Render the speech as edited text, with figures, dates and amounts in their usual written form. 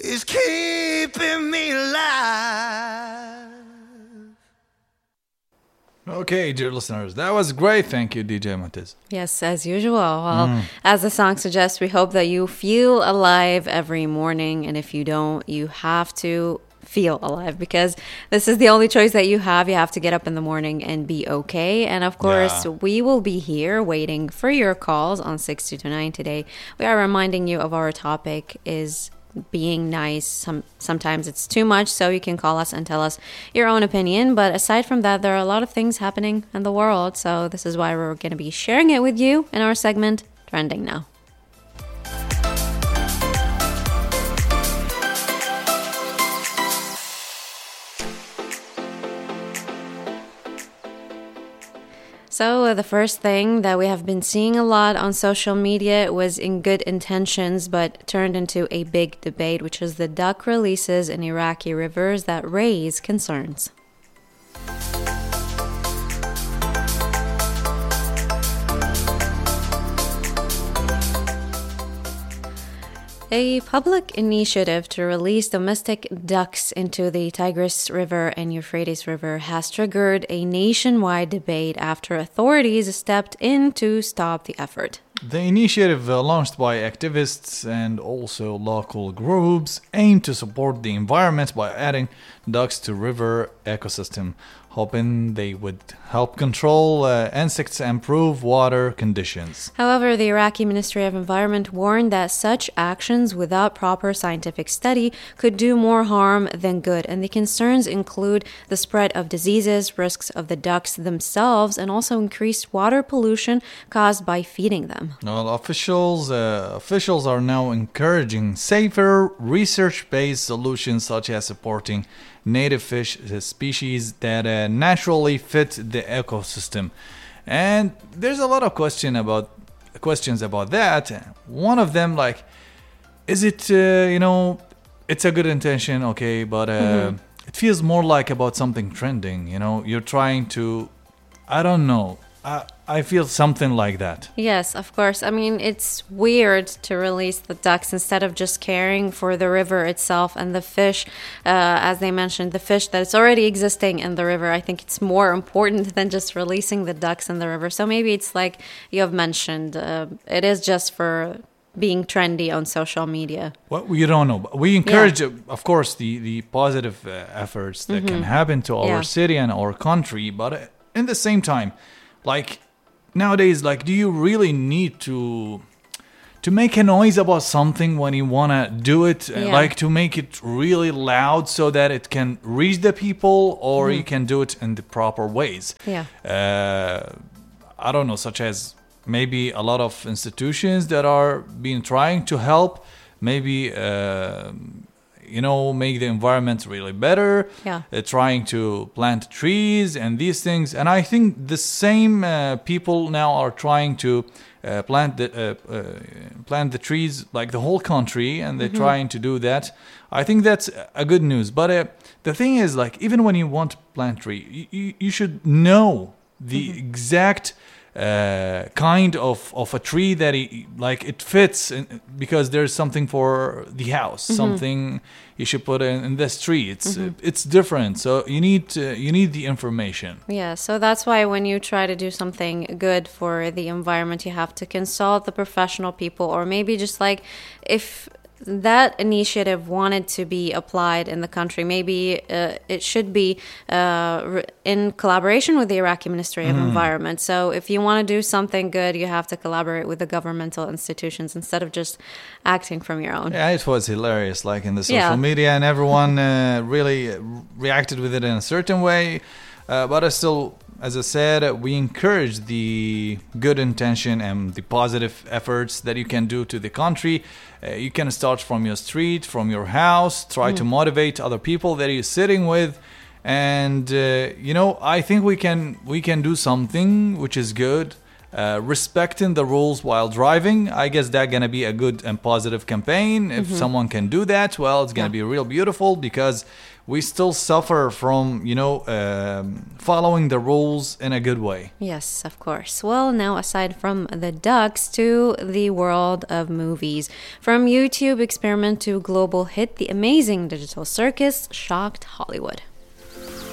is keeping me alive. Okay, dear listeners, that was great. Thank you, DJ Montez. Yes, as usual. Well, as the song suggests, we hope that you feel alive every morning. And if you don't, you have to feel alive because this is the only choice that you have. You have to get up in the morning and be okay. And of course, we will be here waiting for your calls on 6229 today. We are reminding you of our topic is being nice. Sometimes it's too much, so you can call us and tell us your own opinion. But aside from that, there are a lot of things happening in the world, so this is why we're going to be sharing it with you in our segment Trending Now. So the first thing that we have been seeing a lot on social media was in good intentions, but turned into a big debate, which is the duck releases in Iraqi rivers that raise concerns. A public initiative to release domestic ducks into the Tigris River and Euphrates River has triggered a nationwide debate after authorities stepped in to stop the effort. The initiative, launched by activists and also local groups, aimed to support the environment by adding ducks to river ecosystem, hoping they would help control insects and improve water conditions. However, the Iraqi Ministry of Environment warned that such actions without proper scientific study could do more harm than good, and the concerns include the spread of diseases, risks of the ducks themselves, and also increased water pollution caused by feeding them. Well, officials are now encouraging safer, research-based solutions such as supporting native fish species that naturally fit the ecosystem. And there's a lot of questions about that. One of them, like, is it, it's a good intention, okay, but it feels more like about something trending, you're trying to, I don't know. I feel something like that. Yes, of course. I mean, it's weird to release the ducks instead of just caring for the river itself and the fish. As they mentioned, the fish that is already existing in the river. I think it's more important than just releasing the ducks in the river. So maybe it's like you have mentioned, it is just for being trendy on social media. Well, you don't know. We encourage, of course, the positive efforts that can happen to our city and our country. But in the same time, like nowadays, like, do you really need to make a noise about something when you want to do it? Like, to make it really loud so that it can reach the people, or you can do it in the proper ways? I don't know, such as maybe a lot of institutions that are being trying to help, maybe make the environment really better, trying to plant trees and these things. And I think the same people now are trying to plant the trees, like the whole country, and they're trying to do that. I think that's a good news. But the thing is, like, even when you want to plant tree, you should know the exact kind of a tree that it fits because there's something for the house, something you should put in this tree. It's different, so you need the information. Yeah, so that's why when you try to do something good for the environment, you have to consult the professional people, or maybe just like if that initiative wanted to be applied in the country, maybe it should be in collaboration with the Iraqi Ministry of Environment. So if you want to do something good, you have to collaborate with the governmental institutions instead of just acting from your own. Yeah, it was hilarious, like in the social media, and everyone really reacted with it in a certain way. But I still, as I said, we encourage the good intention and the positive efforts that you can do to the country. You can start from your street, from your house, try to motivate other people that you're sitting with. And, I think we can do something which is good. respecting the rules while driving. I guess that's gonna be a good and positive campaign. If someone can do that, well, it's gonna be real beautiful, because we still suffer from, following the rules in a good way. Yes, of course. Well, now aside from the ducks to the world of movies. From YouTube experiment to global hit, the amazing digital circus shocked Hollywood.